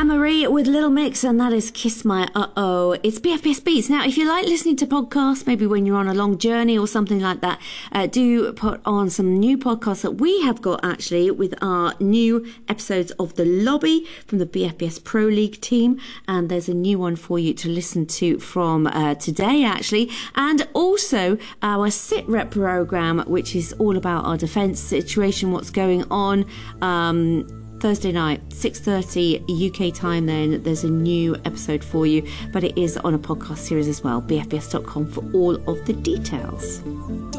Anne-Marie with Little Mix, and that is Kiss My Uh-Oh. It's BFBS Beats. Now, if you like listening to podcasts, maybe when you're on a long journey or something like that, do put on some new podcasts that we have got, actually, with our new episodes of The Lobby from the BFBS Pro League team. And there's a new one for you to listen to from today, actually. And also our SITREP program, which is all about our defence situation, what's going on. Thursday night, 6:30 UK time, then there's a new episode for you, but it is on a podcast series as well, bfbs.com for all of the details.